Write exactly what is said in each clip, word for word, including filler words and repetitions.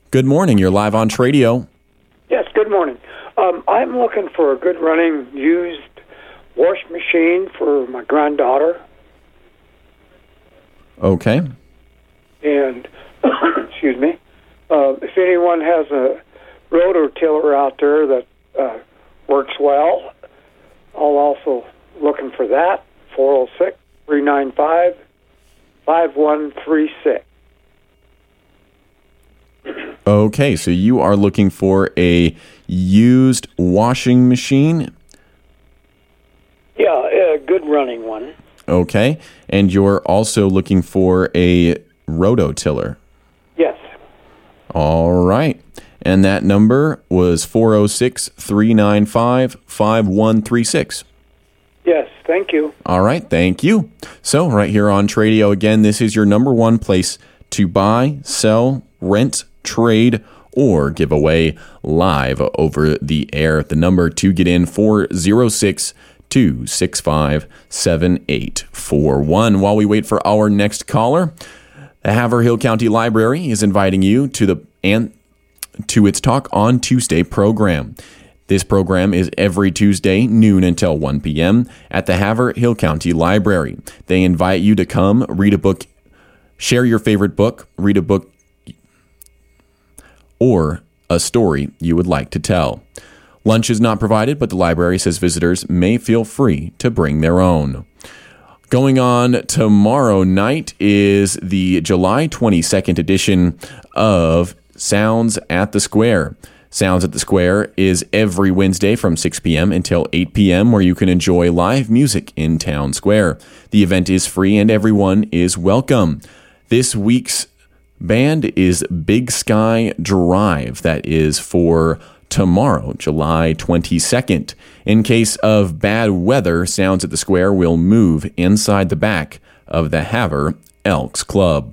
Good morning. You're live on Tradio. Yes, good morning. Um, I'm looking for a good running used wash machine for my granddaughter. Okay. And, excuse me, uh, if anyone has a rototiller out there that uh, works well, I'm also looking for that, four oh six, three nine five, five one three six. Okay, so you are looking for a used washing machine? Yeah, a good running one. Okay, and you're also looking for a rototiller? Yes. All right, and that number was four oh six, three nine five, five one three six. Yes, thank you. All right, thank you. So right here on Tradio, again, this is your number one place to buy, sell, rent, trade, or give away live over the air. The number to get in, four oh six, two six five, seven eight four one. While we wait for our next caller, the Haverhill County Library is inviting you to the and to its Talk on Tuesday program. This program is every Tuesday, noon until one p.m. at the Haverhill County Library. They invite you to come, read a book, share your favorite book, read a book, or a story you would like to tell. Lunch is not provided, but the library says visitors may feel free to bring their own. Going on tomorrow night is the July twenty-second edition of Sounds at the Square. Sounds at the Square is every Wednesday from six p.m. until eight p.m. where you can enjoy live music in Town Square. The event is free and everyone is welcome. This week's band is Big Sky Drive. That is for tomorrow, July twenty-second. In case of bad weather, Sounds at the Square will move inside the back of the Haver Elks Club.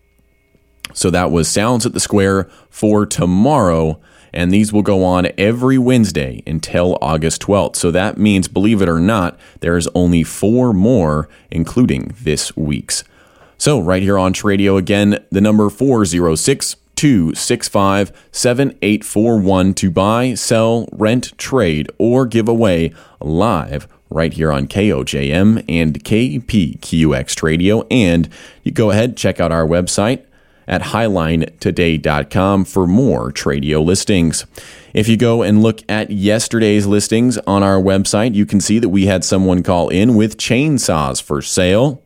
So that was Sounds at the Square for tomorrow, and these will go on every Wednesday until August twelfth. So that means, believe it or not, there's only four more, including this week's. So right here on Tradio, again, the number four oh six, two six five, seven eight four one to buy, sell, rent, trade, or give away live right here on K O J M and K P Q X Tradio. And you go ahead, check out our website at highline today dot com for more Tradio listings. If you go and look at yesterday's listings on our website, you can see that we had someone call in with chainsaws for sale.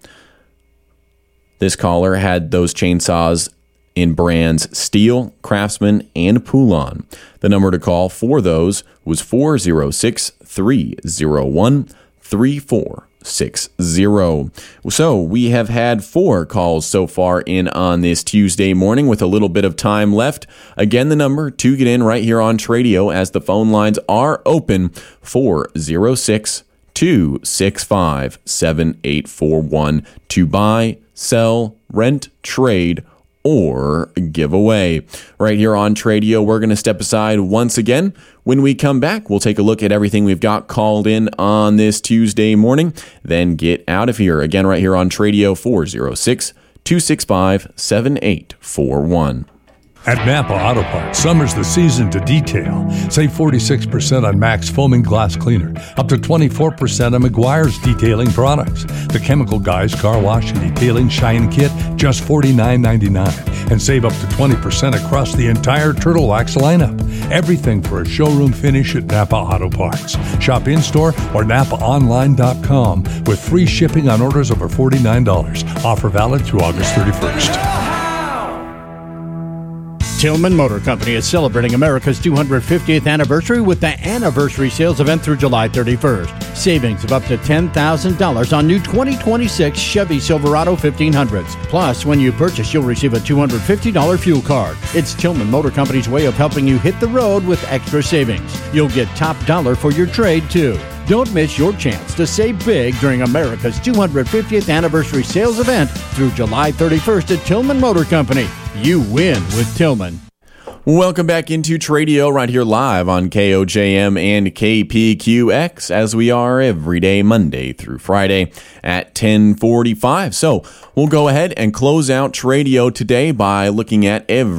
This caller had those chainsaws in brands Steel, Craftsman, and Poulan. The number to call for those was four oh six, three oh one, three four six oh. So we have had four calls so far in on this Tuesday morning with a little bit of time left. Again, the number to get in right here on Tradio as the phone lines are open, four oh six, two six five, seven eight four one to buy, sell, rent, trade, or give away. Right here on Tradio, we're going to step aside once again. When we come back, we'll take a look at everything we've got called in on this Tuesday morning, then get out of here. Again, right here on Tradio, four oh six, two six five, seven eight four one. At Napa Auto Parts, summer's the season to detail. Save forty-six percent on Max Foaming Glass Cleaner, up to twenty-four percent on Meguiar's detailing products. The Chemical Guys Car Wash and Detailing Shine Kit, just forty-nine ninety-nine. And save up to twenty percent across the entire Turtle Wax lineup. Everything for a showroom finish at Napa Auto Parts. Shop in-store or napa online dot com with free shipping on orders over forty-nine dollars. Offer valid through August thirty-first. Tillman Motor Company is celebrating America's two hundred fiftieth anniversary with the Anniversary Sales Event through July thirty-first. Savings of up to ten thousand dollars on new twenty twenty-six Chevy Silverado fifteen hundreds. Plus, when you purchase, you'll receive a two hundred fifty dollars fuel card. It's Tillman Motor Company's way of helping you hit the road with extra savings. You'll get top dollar for your trade, too. Don't miss your chance to save big during America's two hundred fiftieth Anniversary Sales Event through July thirty-first at Tillman Motor Company. You win with Tillman. Welcome back into Tradio right here live on K O J M and K P Q X as we are every day, Monday through Friday at ten forty-five. So we'll go ahead and close out Tradio today by looking at every